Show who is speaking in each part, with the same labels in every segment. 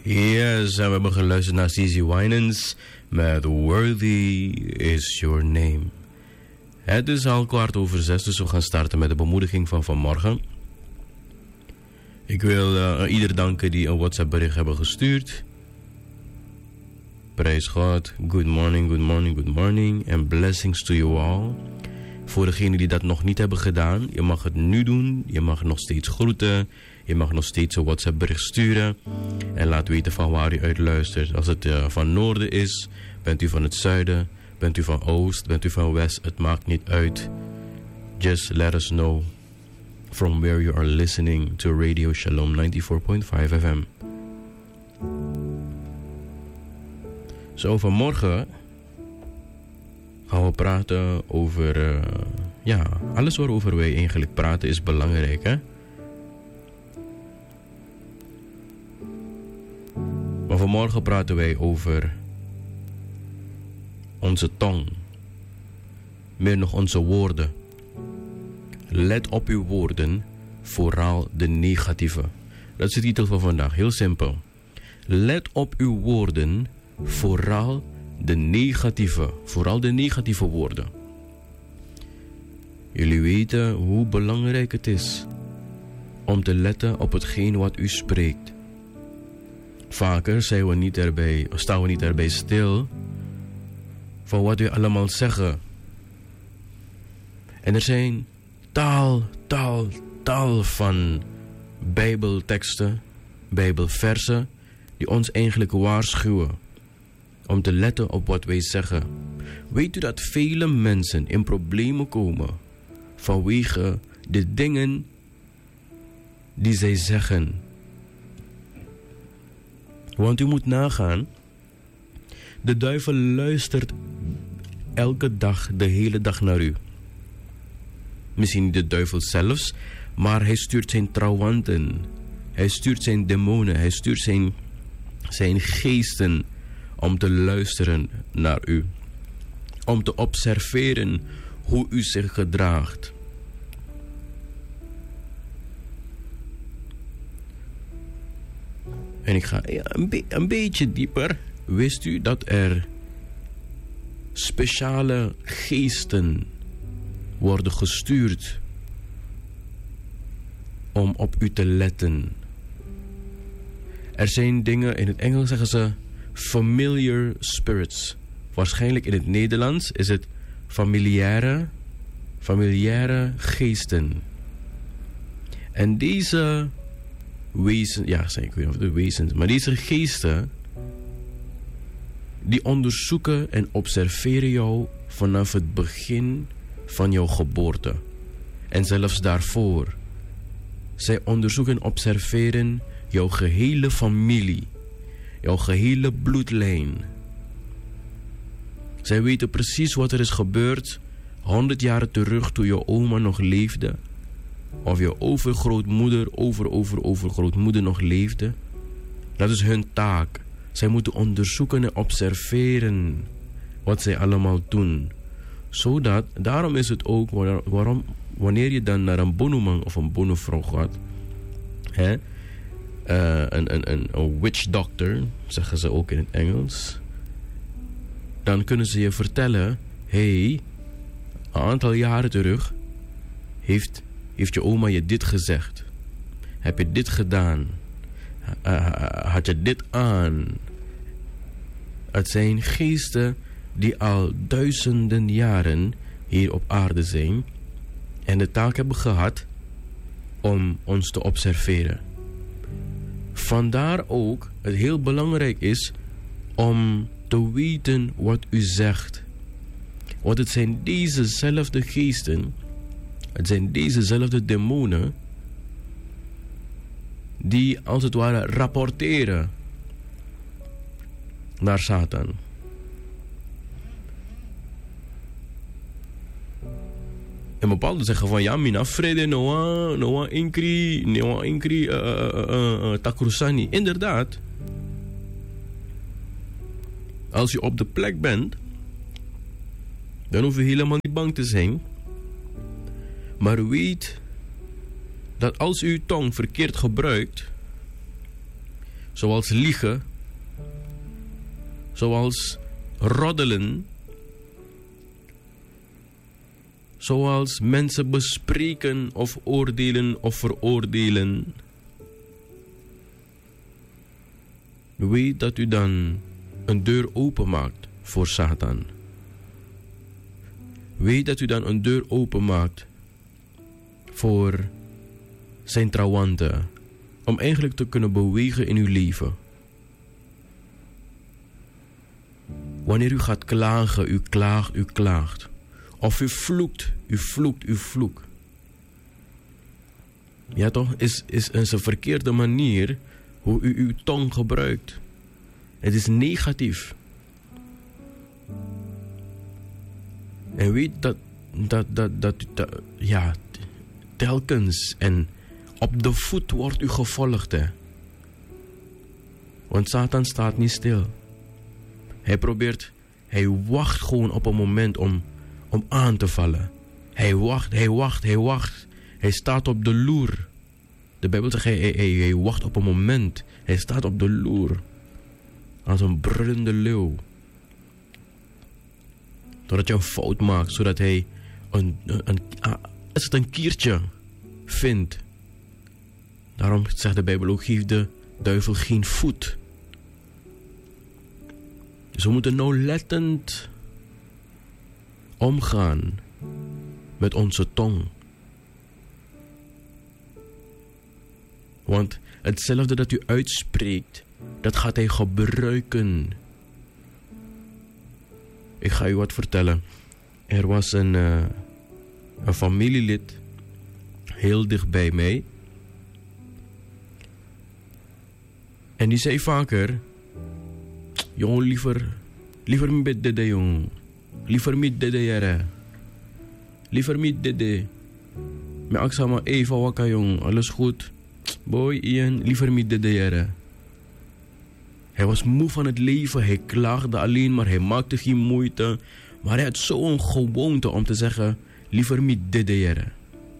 Speaker 1: Yes, en we hebben geluisterd naar CeCe Winans met Worthy is Your Name. Het is al 5:15, dus we gaan starten met de bemoediging van vanmorgen. Ik wil ieder danken die een WhatsApp bericht hebben gestuurd. Prijs God, good morning, good morning, good morning and blessings to you all. Voor degenen die dat nog niet hebben gedaan, je mag het nu doen. Je mag nog steeds groeten. Je mag nog steeds een WhatsApp bericht sturen. En laat weten van waar u uit luistert. Als het van noorden is, bent u van het zuiden, bent u van oost, bent u van west. Het maakt niet uit. Just let us know from where you are listening to Radio Shalom 94.5 FM. Zo, vanmorgen gaan we praten over... alles waarover wij eigenlijk praten is belangrijk, hè? Maar vanmorgen praten wij over onze tong. Meer nog onze woorden. Let op uw woorden, vooral de negatieve. Dat is de titel van vandaag, heel simpel. Let op uw woorden, vooral de negatieve woorden. Jullie weten hoe belangrijk het is om te letten op hetgeen wat u spreekt. Vaker staan we niet erbij stil van wat we allemaal zeggen. En er zijn tal van Bijbelteksten, Bijbelversen die ons eigenlijk waarschuwen om te letten op wat wij zeggen. Weet u dat vele mensen in problemen komen vanwege de dingen die zij zeggen? Want u moet nagaan, de duivel luistert elke dag, de hele dag naar u. Misschien niet de duivel zelfs, maar hij stuurt zijn trawanten. Hij stuurt zijn demonen, hij stuurt zijn geesten om te luisteren naar u. Om te observeren hoe u zich gedraagt. En ik ga een beetje dieper. Wist u dat er speciale geesten worden gestuurd om op u te letten? Er zijn dingen, in het Engels zeggen ze familiar spirits. Waarschijnlijk in het Nederlands is het familiaire geesten. En deze wezens, ik weet niet of het wezens, maar deze geesten, die onderzoeken en observeren jou vanaf het begin van jouw geboorte. En zelfs daarvoor. Zij onderzoeken en observeren jouw gehele familie, jouw gehele bloedlijn. Zij weten precies wat er is gebeurd 100 jaar terug toen je oma nog leefde. Of je overgrootmoeder nog leefde. Dat is hun taak. Zij moeten onderzoeken en observeren wat zij allemaal doen. Daarom is het ook, wanneer je dan naar een bonoman of een bonovrouw gaat, een witch doctor, zeggen ze ook in het Engels, dan kunnen ze je vertellen, een aantal jaren terug heeft je oma je dit gezegd. Heb je dit gedaan? Had je dit aan? Het zijn geesten die al duizenden jaren hier op aarde zijn en de taak hebben gehad om ons te observeren. Vandaar ook het heel belangrijk is om te weten wat u zegt. Want het zijn dezezelfde geesten, het zijn dezezelfde demonen die als het ware rapporteren naar Satan. En bepaalde zeggen van ja, mina vrede noa inkri takrusani. Inderdaad, als je op de plek bent, dan hoef je helemaal niet bang te zijn. Maar weet dat als u uw tong verkeerd gebruikt, zoals liegen, zoals roddelen, zoals mensen bespreken of oordelen of veroordelen. Weet dat u dan een deur openmaakt voor Satan. Weet dat u dan een deur openmaakt voor zijn trawanten, om eigenlijk te kunnen bewegen in uw leven. Wanneer u gaat klagen, u klaagt. Of u vloekt. Ja toch, is een verkeerde manier hoe u uw tong gebruikt. Het is negatief. En weet dat ja, telkens en op de voet wordt u gevolgd. Hè? Want Satan staat niet stil. Hij wacht gewoon op een moment om aan te vallen. Hij wacht. Hij staat op de loer. De Bijbel zegt, hij wacht op een moment. Hij staat op de loer. Als een brullende leeuw. Doordat je een fout maakt, zodat hij een kiertje vindt. Daarom zegt de Bijbel ook, geef de duivel geen voet. Dus we moeten nauwlettend omgaan met onze tong. Want hetzelfde dat u uitspreekt, dat gaat hij gebruiken. Ik ga u wat vertellen. Er was een familielid heel dicht bij mij. En die zei vaker, jong, liever met dede, jong. Liever met dede, jaren. Liever met dede. Maar ik zeg maar, even wakka, jong. Alles goed. Boy, Ian, liever met dede, jaren. Hij was moe van het leven. Hij klaagde alleen maar. Hij maakte geen moeite. Maar hij had zo'n gewoonte om te zeggen, liever met dede, jaren.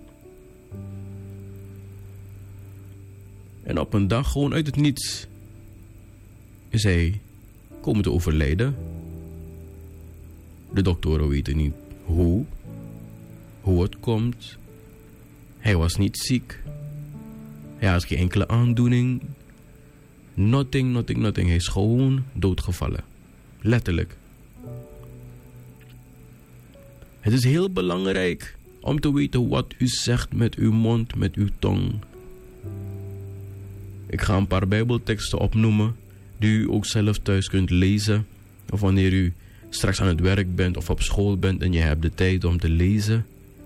Speaker 1: En op een dag, gewoon uit het niets, is hij komen te overlijden. De doktoren weten niet hoe het komt. Hij was niet ziek. Hij had geen enkele aandoening. Nothing. Hij is gewoon doodgevallen. Letterlijk. Het is heel belangrijk om te weten wat u zegt met uw mond, met uw tong. Ik ga een paar Bijbelteksten opnoemen die u ook zelf thuis kunt lezen. Of wanneer u straks aan het werk bent of op school bent en je hebt de tijd om te lezen.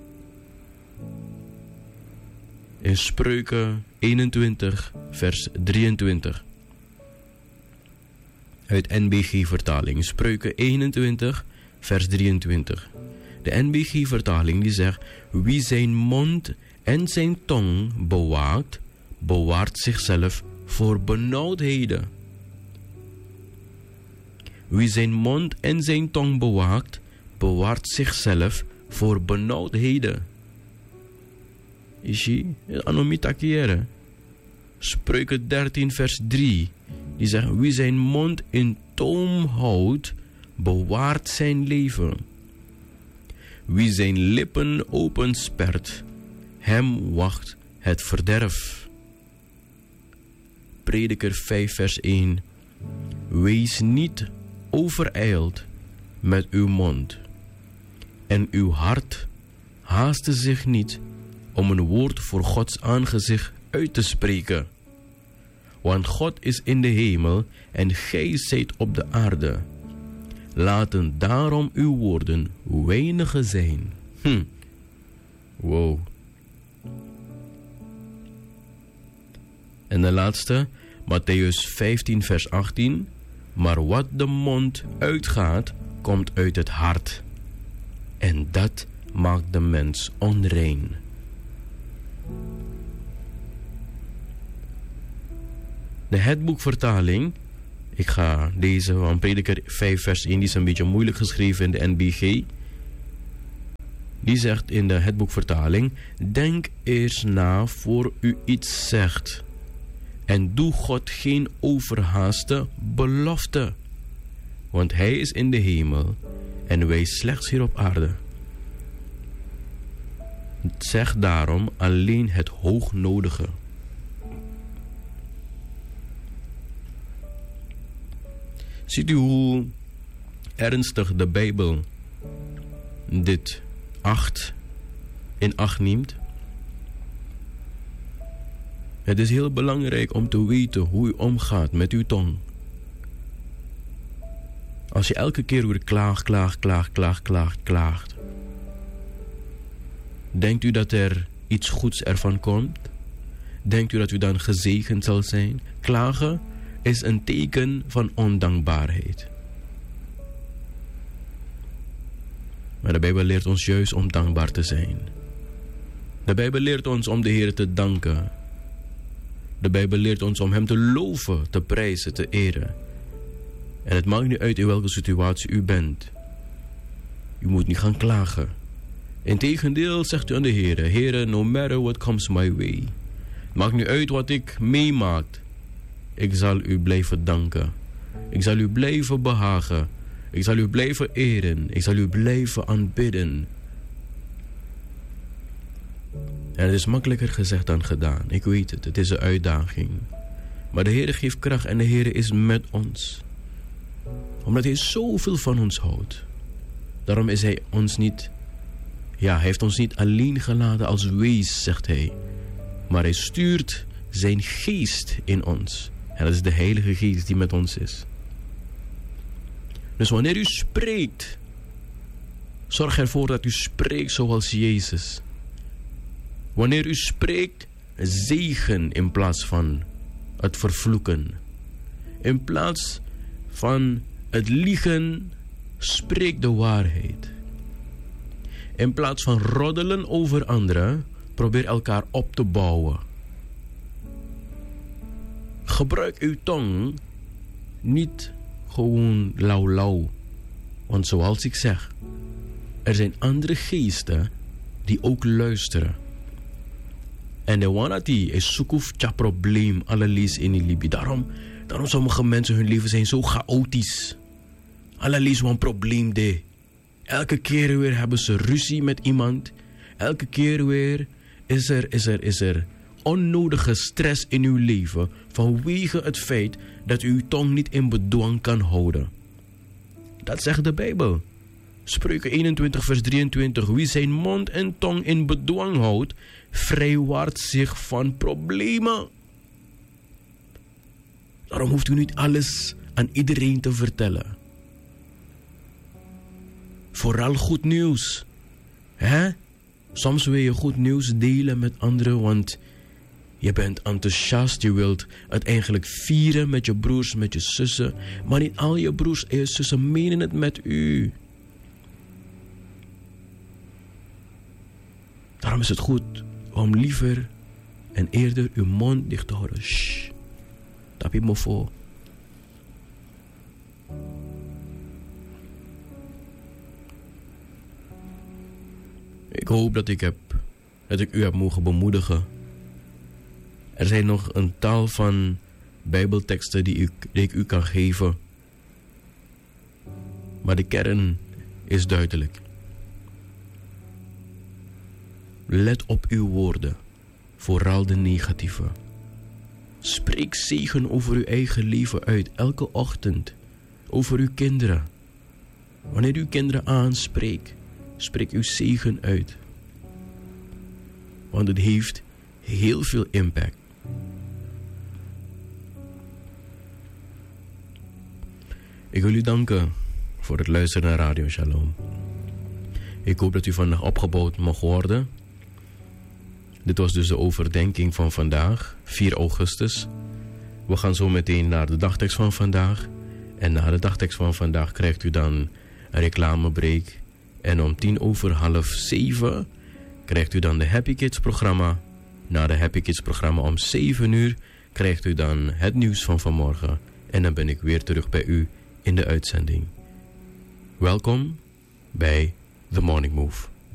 Speaker 1: In Spreuken 21 vers 23. Uit NBG-vertaling. Spreuken 21 vers 23. De NBG-vertaling die zegt, wie zijn mond en zijn tong bewaakt, bewaart zichzelf voor benauwdheden. Wie zijn mond en zijn tong bewaakt, bewaart zichzelf voor benauwdheden. Ishi, anomita kiere. Spreuken 13 vers 3. Die zegt, wie zijn mond in toom houdt, bewaart zijn leven. Wie zijn lippen openspert, hem wacht het verderf. Prediker 5 vers 1. Wees niet overijld met uw mond. En uw hart haaste zich niet om een woord voor Gods aangezicht uit te spreken. Want God is in de hemel en gij zijt op de aarde. Laten daarom uw woorden weinige zijn. Wow. En de laatste, Mattheüs 15 vers 18. Maar wat de mond uitgaat, komt uit het hart. En dat maakt de mens onrein. De Hetboekvertaling. Ik ga deze van Prediker 5 vers 1. Die is een beetje moeilijk geschreven in de NBG. Die zegt in de Hetboekvertaling. Denk eerst na voor u iets zegt. En doe God geen overhaaste belofte. Want Hij is in de hemel en wij slechts hier op aarde. Zeg daarom alleen het hoognodige. Ziet u hoe ernstig de Bijbel dit in acht neemt? Het is heel belangrijk om te weten hoe u omgaat met uw tong. Als je elke keer weer klaagt. Denkt u dat er iets goeds ervan komt? Denkt u dat u dan gezegend zal zijn? Klagen is een teken van ondankbaarheid. Maar de Bijbel leert ons juist om dankbaar te zijn. De Bijbel leert ons om de Heer te danken. De Bijbel leert ons om Hem te loven, te prijzen, te eren. En het maakt niet uit in welke situatie u bent. U moet niet gaan klagen. Integendeel zegt u aan de Heer: Heer, no matter what comes my way. Maakt niet uit wat ik meemaak. Ik zal u blijven danken. Ik zal u blijven behagen. Ik zal u blijven eren. Ik zal u blijven aanbidden. En het is makkelijker gezegd dan gedaan. Ik weet het, het is een uitdaging. Maar de Heer geeft kracht en de Heer is met ons. Omdat Hij zoveel van ons houdt. Daarom is Hij ons niet... Hij heeft ons niet alleen gelaten als wees, zegt Hij. Maar Hij stuurt zijn geest in ons. En dat is de Heilige Geest die met ons is. Dus wanneer u spreekt, zorg ervoor dat u spreekt zoals Jezus. Wanneer u spreekt, zegen in plaats van het vervloeken. In plaats van het liegen, spreek de waarheid. In plaats van roddelen over anderen, probeer elkaar op te bouwen. Gebruik uw tong niet gewoon lauw. Want zoals ik zeg, er zijn andere geesten die ook luisteren. En de wanati is zoekhoef tja probleem alle lees in die libi. Daarom sommige mensen hun leven zijn zo chaotisch. Alle lees een probleem de. Elke keer weer hebben ze ruzie met iemand. Elke keer weer is er onnodige stress in uw leven vanwege het feit dat u uw tong niet in bedwang kan houden. Dat zegt de Bijbel. Spreuken 21 vers 23. Wie zijn mond en tong in bedwang houdt, vrijwaart zich van problemen. Daarom hoeft u niet alles aan iedereen te vertellen. Vooral goed nieuws. Soms wil je goed nieuws delen met anderen, want je bent enthousiast. Je wilt het eigenlijk vieren met je broers, met je zussen. Maar niet al je broers en je zussen menen het met u. Daarom is het goed om liever en eerder uw mond dicht te houden. Shh. Dat heb je me voor. Ik hoop dat ik u heb mogen bemoedigen. Er zijn nog een tal van Bijbelteksten die ik u kan geven. Maar de kern is duidelijk. Let op uw woorden, vooral de negatieve. Spreek zegen over uw eigen leven uit, elke ochtend. Over uw kinderen. Wanneer uw kinderen aanspreekt, spreek uw zegen uit. Want het heeft heel veel impact. Ik wil u danken voor het luisteren naar Radio Shalom. Ik hoop dat u vandaag opgebouwd mag worden. Dit was dus de overdenking van vandaag, 4 augustus. We gaan zo meteen naar de dagtekst van vandaag. En na de dagtekst van vandaag krijgt u dan een reclamebreak. En om 6:10 krijgt u dan de Happy Kids programma. Na de Happy Kids programma om 7:00 krijgt u dan het nieuws van vanmorgen. En dan ben ik weer terug bij u in de uitzending. Welkom bij The Morning Move.